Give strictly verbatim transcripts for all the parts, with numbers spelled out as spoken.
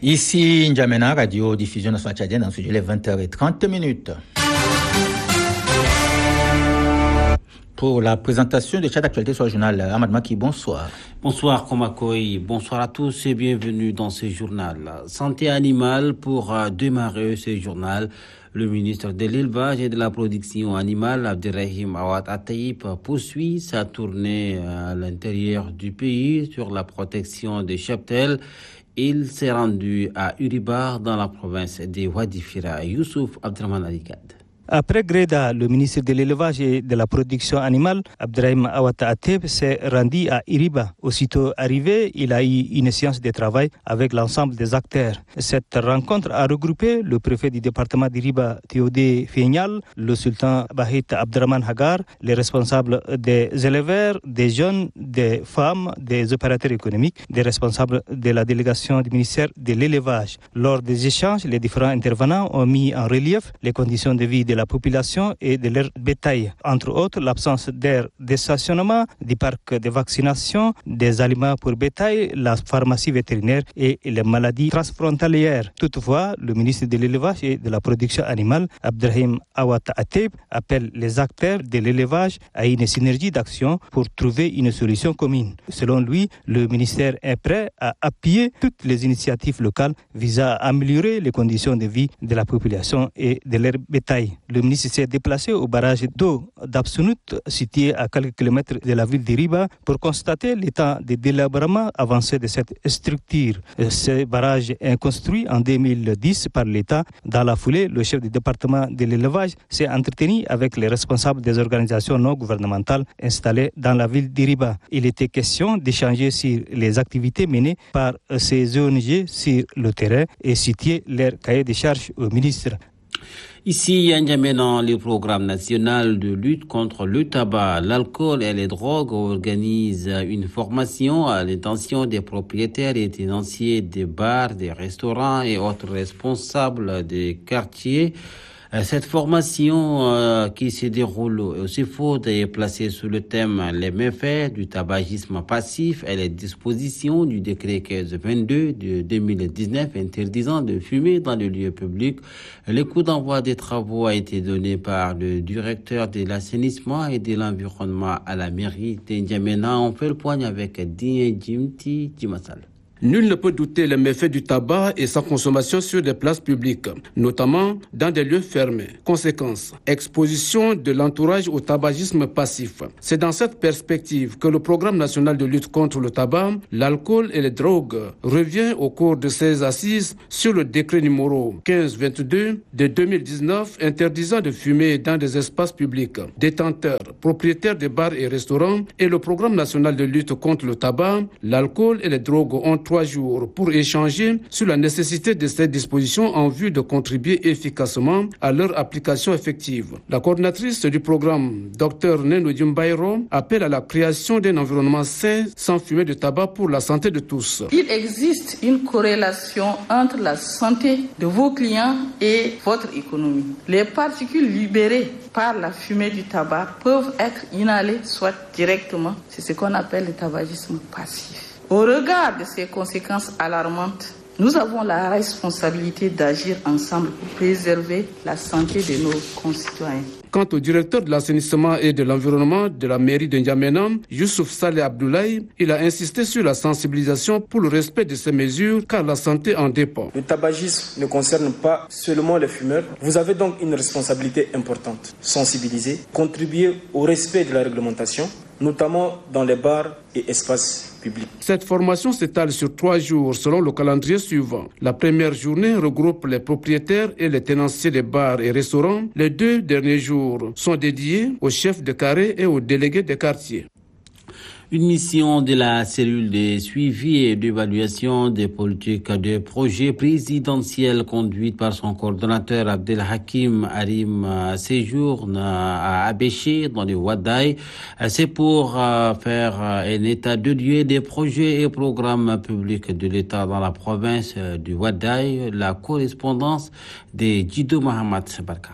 Ici N'Djamena, radio diffusion nationale tchadienne, dans ce lieu, les vingt heures trente minutes. Pour la présentation de Tchad Actualité sur le journal, Ahmad Maki, bonsoir. Bonsoir Komakoy, bonsoir à tous et bienvenue dans ce journal. Santé animale pour euh, démarrer ce journal. Le ministre de l'élevage et de la production animale, Abderrahim Awad Attayib, poursuit sa tournée à l'intérieur du pays sur la protection des cheptels. Il s'est rendu à Uribar dans la province de Wadi Fira. Youssouf Abdraman Alikad. Après Gréda, le ministre de l'élevage et de la production animale, Abderrahim Awad Attayib, s'est rendu à Iriba. Aussitôt arrivé, il a eu une séance de travail avec l'ensemble des acteurs. Cette rencontre a regroupé le préfet du département d'Iriba, Théodé Feignal, le sultan Bahit Abdraman Hagar, les responsables des éleveurs, des jeunes, des femmes, des opérateurs économiques, des responsables de la délégation du ministère de l'élevage. Lors des échanges, les différents intervenants ont mis en relief les conditions de vie de la population et de leur bétail. Entre autres, l'absence d'air de stationnement, du parc de vaccination, des aliments pour bétail, la pharmacie vétérinaire et les maladies transfrontalières. Toutefois, le ministre de l'élevage et de la production animale, Abderrahim Awad Attayib, appelle les acteurs de l'élevage à une synergie d'action pour trouver une solution commune. Selon lui, le ministère est prêt à appuyer toutes les initiatives locales visant à améliorer les conditions de vie de la population et de leur bétail. Le ministre s'est déplacé au barrage d'eau d'Absounout, situé à quelques kilomètres de la ville d'Iriba, pour constater l'état de délabrement avancé de cette structure. Ce barrage est construit en deux mille dix par l'État. Dans la foulée, le chef du département de l'élevage s'est entretenu avec les responsables des organisations non gouvernementales installées dans la ville d'Iriba. Il était question d'échanger sur les activités menées par ces O N G sur le terrain et situer leur cahier de charges au ministre. Ici, à N'Djamena, le programme national de lutte contre le tabac, l'alcool et les drogues organise une formation à l'intention des propriétaires et tenanciers des bars, des restaurants et autres responsables des quartiers. Cette formation euh, qui se déroule au CIFOD est placée sous le thème « Les méfaits du tabagisme passif et les dispositions du décret quinze vingt-deux de deux mille dix-neuf interdisant de fumer dans les lieux publics ». Le coup d'envoi des travaux a été donné par le directeur de l'assainissement et de l'environnement à la mairie de N'Djamena. On fait le point avec Dien Jimti Jimassal. Nul ne peut douter les méfaits du tabac et sa consommation sur des places publiques, notamment dans des lieux fermés. Conséquence, exposition de l'entourage au tabagisme passif. C'est dans cette perspective que le programme national de lutte contre le tabac, l'alcool et les drogues revient au cours de ses assises sur le décret numéro quinze vingt-deux de deux mille dix-neuf interdisant de fumer dans des espaces publics. Détenteurs, propriétaires de bars et restaurants et le programme national de lutte contre le tabac, l'alcool et les drogues ont trois jours pour échanger sur la nécessité de ces dispositions en vue de contribuer efficacement à leur application effective. La coordinatrice du programme, Dr Neno Djumbairo, appelle à la création d'un environnement sain sans fumer de tabac pour la santé de tous. Il existe une corrélation entre la santé de vos clients et votre économie. Les particules libérées par la fumée du tabac peuvent être inhalées soit directement, c'est ce qu'on appelle le tabagisme passif. Au regard de ces conséquences alarmantes, nous avons la responsabilité d'agir ensemble pour préserver la santé de nos concitoyens. Quant au directeur de l'assainissement et de l'environnement de la mairie de N'Djamena, Youssouf Saleh Abdoulaye, il a insisté sur la sensibilisation pour le respect de ces mesures car la santé en dépend. Le tabagisme ne concerne pas seulement les fumeurs. Vous avez donc une responsabilité importante. Sensibiliser, contribuer au respect de la réglementation, notamment dans les bars et espaces publics. Cette formation s'étale sur trois jours selon le calendrier suivant. La première journée regroupe les propriétaires et les tenanciers des bars et restaurants. Les deux derniers jours sont dédiés aux chefs de carré et aux délégués des quartiers. Une mission de la cellule de suivi et d'évaluation des politiques de projets présidentiels conduite par son coordonnateur Abdelhakim Harim séjourne à Abéché dans le Wadaï. C'est pour faire un état de lieu des projets et programmes publics de l'État dans la province du Wadaï. La correspondance de Djido Mohamed Barka.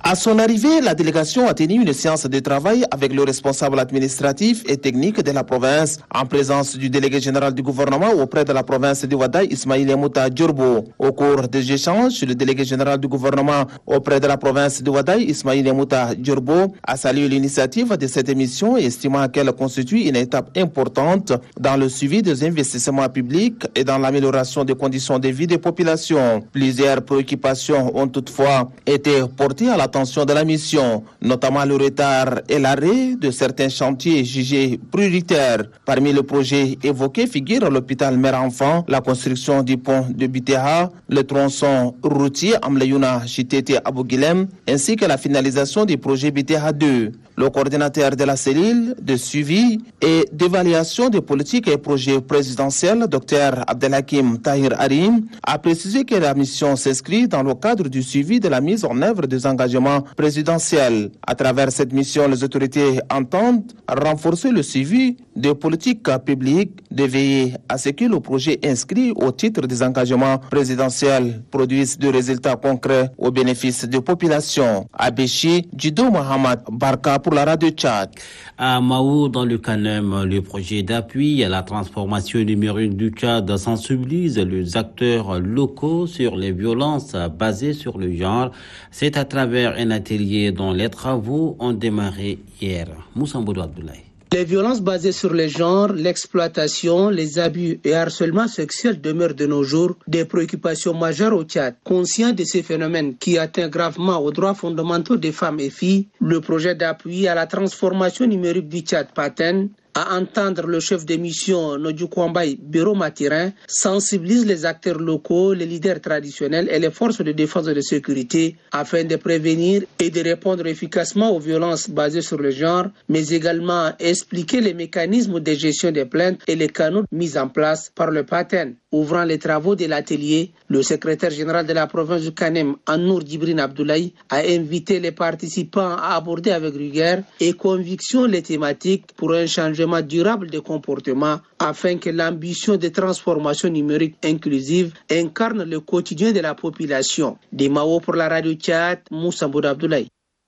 À son arrivée, la délégation a tenu une séance de travail avec le responsable administratif et technique de la province, en présence du délégué général du gouvernement auprès de la province de Ouaddaï, Ismaïl Yamouta Djorbo. Au cours des échanges, le délégué général du gouvernement auprès de la province de Ouaddaï, Ismaïl Yamouta Djorbo, a salué l'initiative de cette émission, estimant qu'elle constitue une étape importante dans le suivi des investissements publics et dans l'amélioration des conditions de vie des populations. Plusieurs préoccupations ont toutefois été portées à la Attention de la mission, notamment le retard et l'arrêt de certains chantiers jugés prioritaires. Parmi les projets évoqués figurent l'hôpital mère-enfant, la construction du pont de Bitéha, le tronçon routier Amlayouna Chitete Abougilem, ainsi que la finalisation du projet Bitéha deux. Le coordinateur de la cellule de suivi et d'évaluation des politiques et projets présidentiels, Dr Abdelhakim Tahir Harim, a précisé que la mission s'inscrit dans le cadre du suivi de la mise en œuvre des engagements présidentiels. À travers cette mission, les autorités entendent renforcer le suivi des politiques publiques, de veiller à ce que le projet inscrit au titre des engagements présidentiels produise des résultats concrets au bénéfice des populations. À Béchi, Djido Mohamed Barka pour la radio Tchad. À Mao, dans le Canem, le projet d'appui à la transformation numérique du Tchad sensibilise les acteurs locaux sur les violences basées sur le genre. C'est à travers un atelier dont les travaux ont démarré hier. Moussa Mbodou Abdoulaye. Les violences basées sur les genres, l'exploitation, les abus et harcèlement sexuel demeurent de nos jours des préoccupations majeures au Tchad. Conscient de ces phénomènes qui atteignent gravement aux droits fondamentaux des femmes et filles, le projet d'appui à la transformation numérique du Tchad, Paten, à entendre le chef de mission Nodju Kwambay Biro Matirin, sensibilise les acteurs locaux, les leaders traditionnels et les forces de défense et de sécurité afin de prévenir et de répondre efficacement aux violences basées sur le genre, mais également expliquer les mécanismes de gestion des plaintes et les canaux mis en place par le Paten. Ouvrant les travaux de l'atelier, le secrétaire général de la province du Canem, Anour Djibrine Abdoulaye, a invité les participants à aborder avec rigueur et conviction les thématiques pour un changement durable de comportement afin que l'ambition de transformation numérique inclusive incarne le quotidien de la population. Des Mao pour la radio Tchad, Moussa Mbodou Abdoulaye.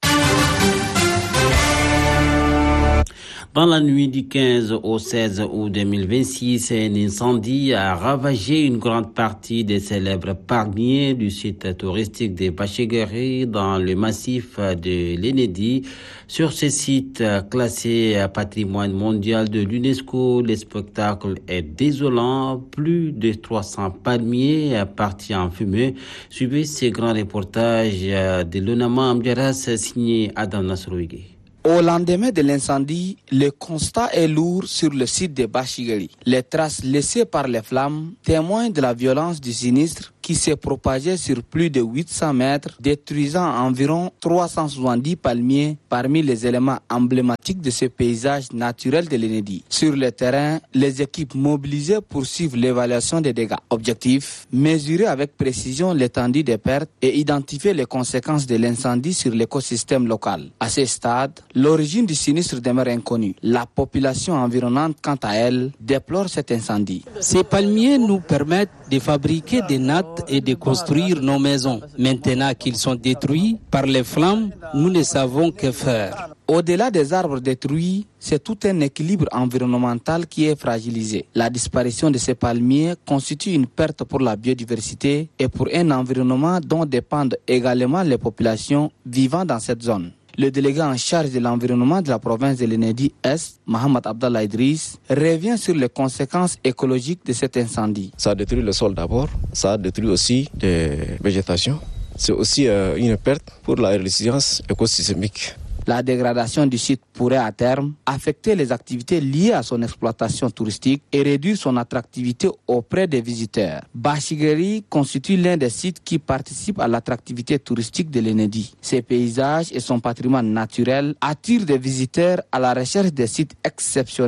Dans la nuit du quinze au seize août deux mille vingt-six, un incendie a ravagé une grande partie des célèbres palmiers du site touristique de Bachegari dans le massif de l'Enedi. Sur ce site classé patrimoine mondial de l'UNESCO, le spectacle est désolant. Plus de trois cents palmiers partis en fumée. Suivez ces grands reportages de l'Onama Amdiaras signé Adam Nasrouigé. Au lendemain de l'incendie, le constat est lourd sur le site de Bachigari. Les traces laissées par les flammes témoignent de la violence du sinistre qui s'est propagé sur plus de huit cents mètres, détruisant environ trois cent soixante-dix palmiers parmi les éléments emblématiques de ce paysage naturel de l'Enedi. Sur le terrain, les équipes mobilisées poursuivent l'évaluation des dégâts. Objectif, mesurer avec précision l'étendue des pertes et identifier les conséquences de l'incendie sur l'écosystème local. À ce stade, l'origine du sinistre demeure inconnue. La population environnante, quant à elle, déplore cet incendie. Ces palmiers nous permettent de fabriquer des nattes et de construire nos maisons. Maintenant qu'ils sont détruits par les flammes, nous ne savons que faire. Au-delà des arbres détruits, c'est tout un équilibre environnemental qui est fragilisé. La disparition de ces palmiers constitue une perte pour la biodiversité et pour un environnement dont dépendent également les populations vivant dans cette zone. Le délégué en charge de l'environnement de la province de l'Enedi-Est, Mohamed Abdallah Idriss, revient sur les conséquences écologiques de cet incendie. Ça a détruit le sol d'abord, ça a détruit aussi des végétations. C'est aussi euh, une perte pour la résilience écosystémique. La dégradation du site pourrait à terme affecter les activités liées à son exploitation touristique et réduire son attractivité auprès des visiteurs. Bachigari constitue l'un des sites qui participent à l'attractivité touristique de l'Enedi. Ses paysages et son patrimoine naturel attirent des visiteurs à la recherche des sites exceptionnels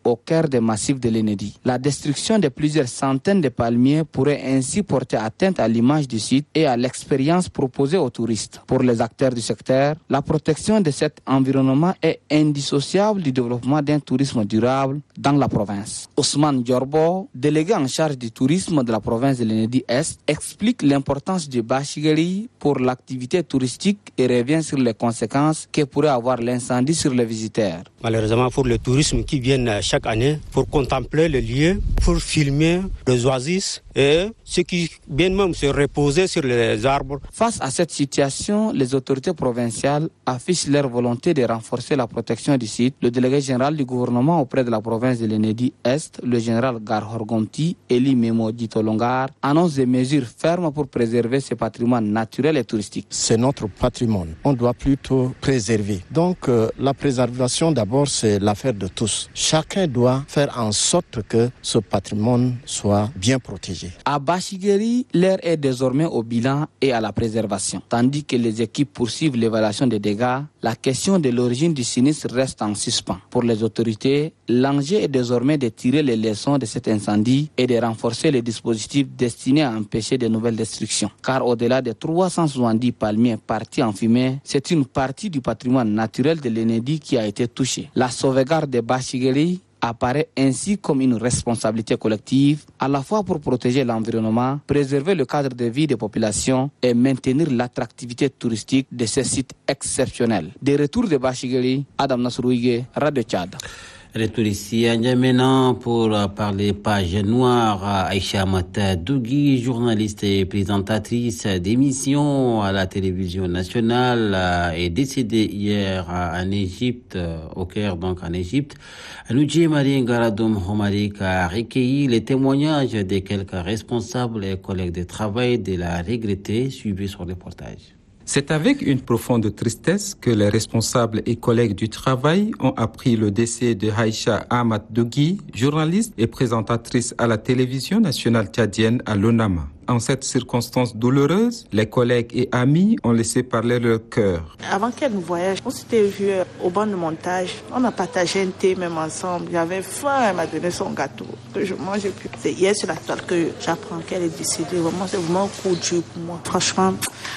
au cœur des massifs de l'Enedi. La destruction de plusieurs centaines de palmiers pourrait ainsi porter atteinte à l'image du site et à l'expérience proposée aux touristes. Pour les acteurs du secteur, la protection de cet environnement est indissociable du développement d'un tourisme durable dans la province. Ousmane Diorbo, délégué en charge du tourisme de la province de l'Enedi-Est, explique l'importance du Bachigari pour l'activité touristique et revient sur les conséquences que pourrait avoir l'incendie sur les visiteurs. Malheureusement pour le tourisme qui viennent chaque année pour contempler le lieu, pour filmer les oasis et ceux qui viennent même se reposer sur les arbres. Face à cette situation, les autorités provinciales affichent leur volonté de renforcer la protection du site. Le délégué général du gouvernement auprès de la province de l'Enedi-Est, le général Garhorgomti, Eli Memo Dito Longar, annonce des mesures fermes pour préserver ce patrimoine naturel et touristique. C'est notre patrimoine, on doit plutôt préserver. Donc euh, la préservation d'abord c'est l'affaire de tous. Chacun doit faire en sorte que ce patrimoine soit bien protégé. À Bachigari, l'heure est désormais au bilan et à la préservation. Tandis que les équipes poursuivent l'évaluation des dégâts, la question de l'origine du sinistre reste en suspens. Pour les autorités, l'enjeu est désormais de tirer les leçons de cet incendie et de renforcer les dispositifs destinés à empêcher de nouvelles destructions. Car au-delà des trois cent soixante-dix palmiers partis en fumée, c'est une partie du patrimoine naturel de l'Enedi qui a été touchée. La sauvegarde de Bachigari apparaît ainsi comme une responsabilité collective, à la fois pour protéger l'environnement, préserver le cadre de vie des populations et maintenir l'attractivité touristique de ces sites exceptionnels. Des retours de Bachigari, Adam Nasrouige, Radio Tchad. Retour ici à N'Djamena pour parler page noire. Aïcha Amata Dougui, journaliste et présentatrice d'émissions à la télévision nationale, est décédée hier en Égypte, au Caire donc en Égypte. Anoudji Marie Ngaradoum Homarik a recueilli les témoignages de quelques responsables et collègues de travail de la regrettée. Suivez son reportage. C'est avec une profonde tristesse que les responsables et collègues du travail ont appris le décès de Aïcha Ahmad Dougui, journaliste et présentatrice à la télévision nationale tchadienne à l'ONAMA. En cette circonstance douloureuse, les collègues et amis ont laissé parler leur cœur. Avant qu'elle nous voyage, on s'était vu au banc de montage. On a partagé un thé même ensemble. J'avais faim, elle m'a donné son gâteau que je mangeais plus. C'est hier sur la toile que j'apprends qu'elle est décédée. Vraiment, c'est vraiment un coup dur pour moi. Franchement...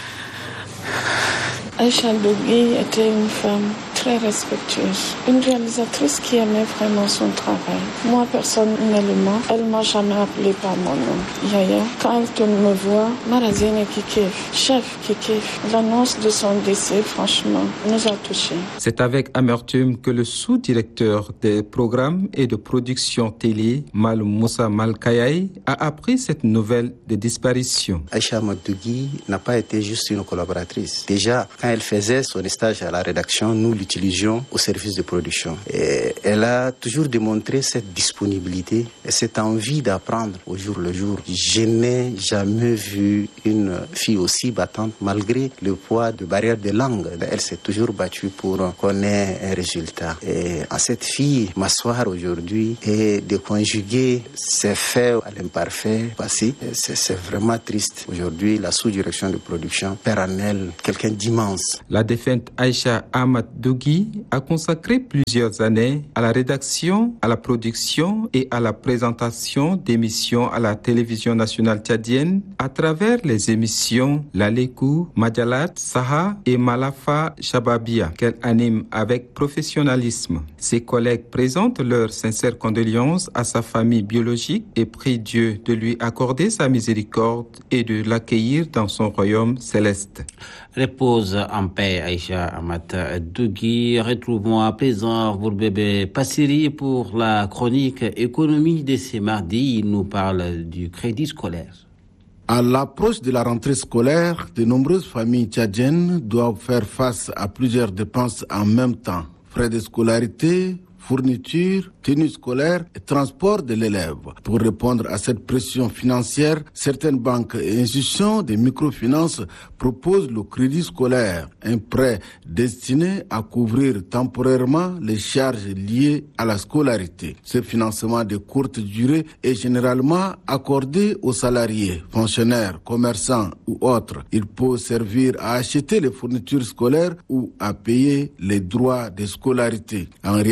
Aïcha Dougui était une femme très respectueuse, une réalisatrice qui aimait vraiment son travail. Moi, personnellement, elle ne m'a jamais appelé par mon nom. Yaya, quand elle me voit, Marazine Kikef, chef Kikef, l'annonce de son décès, franchement, nous a touchés. C'est avec amertume que le sous-directeur des programmes et de production télé, Mal Moussa Malkayaï, a appris cette nouvelle de disparition. Aïcha Dougui n'a pas été juste une collaboratrice. Déjà, quand elle faisait son stage à la rédaction, nous l'utilisions au service de production. Et elle a toujours démontré cette disponibilité et cette envie d'apprendre au jour le jour. Je n'ai jamais vu une fille aussi battante malgré le poids de barrière de langue. Elle s'est toujours battue pour qu'on ait un résultat. Et à cette fille, m'asseoir aujourd'hui et de conjuguer ses faits à l'imparfait passé, c'est, c'est vraiment triste. Aujourd'hui, la sous-direction de production perd en elle quelqu'un d'immense. La défunte Aïcha Ahmad Dougui a consacré plusieurs années à la rédaction, à la production et à la présentation d'émissions à la télévision nationale tchadienne à travers les émissions Lalekou, Madjalat, Saha et Malafa Shababia qu'elle anime avec professionnalisme. Ses collègues présentent leurs sincères condoléances à sa famille biologique et prient Dieu de lui accorder sa miséricorde et de l'accueillir dans son royaume céleste. Repose en paix, Aïcha Amata Dougui. Retrouvons à présent Bourbébé Passiri pour la chronique économie de ce mardi. Il nous parle du crédit scolaire. À l'approche de la rentrée scolaire, de nombreuses familles tchadiennes doivent faire face à plusieurs dépenses en même temps. Frais de scolarité, fourniture, tenue scolaire et transport de l'élève. Pour répondre à cette pression financière, certaines banques et institutions de microfinance proposent le crédit scolaire, un prêt destiné à couvrir temporairement les charges liées à la scolarité. Ce financement de courte durée est généralement accordé aux salariés, fonctionnaires, commerçants ou autres. Il peut servir à acheter les fournitures scolaires ou à payer les droits de scolarité. En réalité,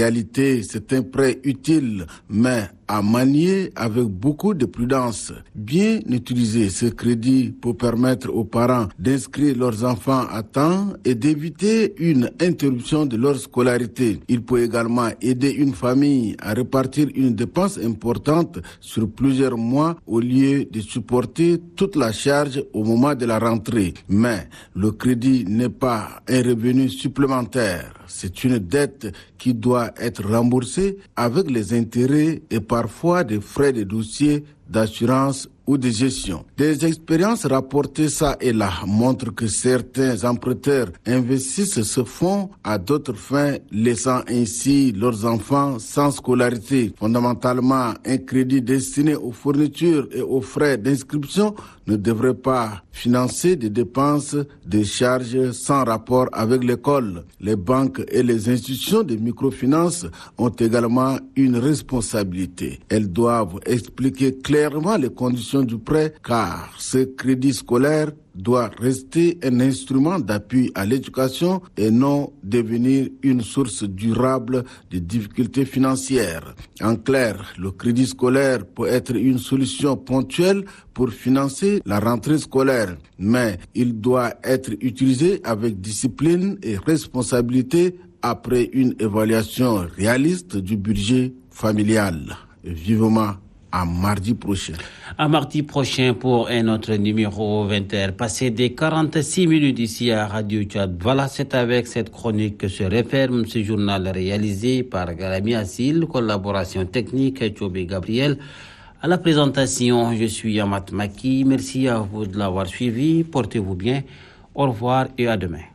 réalité, c'est un prêt utile, mais à manier avec beaucoup de prudence. Bien utiliser ce crédit pour permettre aux parents d'inscrire leurs enfants à temps et d'éviter une interruption de leur scolarité. Il peut également aider une famille à répartir une dépense importante sur plusieurs mois au lieu de supporter toute la charge au moment de la rentrée. Mais le crédit n'est pas un revenu supplémentaire. C'est une dette qui doit être remboursée avec les intérêts et parfois des frais de dossier, d'assurance ou de gestion. Des expériences rapportées ça et là montrent que certains emprunteurs investissent ce fonds à d'autres fins, laissant ainsi leurs enfants sans scolarité. Fondamentalement, un crédit destiné aux fournitures et aux frais d'inscription ne devrait pas financer des dépenses, des charges sans rapport avec l'école. Les banques et les institutions de microfinance ont également une responsabilité. Elles doivent expliquer clairement les conditions du prêt, car ce crédit scolaire doit rester un instrument d'appui à l'éducation et non devenir une source durable de difficultés financières. En clair, le crédit scolaire peut être une solution ponctuelle pour financer la rentrée scolaire, mais il doit être utilisé avec discipline et responsabilité après une évaluation réaliste du budget familial. Vivement à mardi prochain. À mardi prochain pour un autre numéro vingt heures, passé des quarante-six minutes ici à Radio Tchad. Voilà, c'est avec cette chronique que se referme ce journal réalisé par Garami Assil, collaboration technique Tchobé Gabriel. À la présentation, je suis Amat Maki. Merci à vous de l'avoir suivi. Portez-vous bien. Au revoir et à demain.